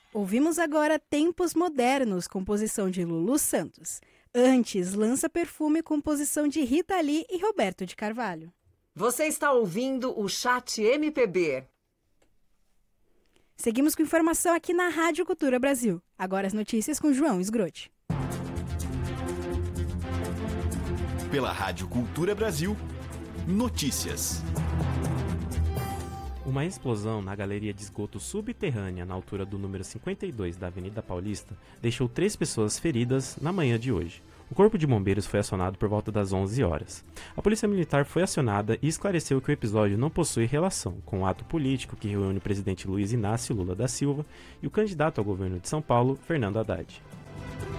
Ouvimos agora Tempos Modernos, composição de Lulu Santos. Antes, Lança Perfume, composição de Rita Lee e Roberto de Carvalho. Você está ouvindo o Chat MPB. Seguimos com informação aqui na Rádio Cultura Brasil. Agora as notícias com João Sgrotti. Pela Rádio Cultura Brasil, notícias. Uma explosão na galeria de esgoto subterrânea na altura do número 52 da Avenida Paulista deixou 3 pessoas feridas na manhã de hoje. O corpo de bombeiros foi acionado por volta das 11 horas. A polícia militar foi acionada e esclareceu que o episódio não possui relação com o ato político que reúne o presidente Luiz Inácio Lula da Silva e o candidato ao governo de São Paulo, Fernando Haddad.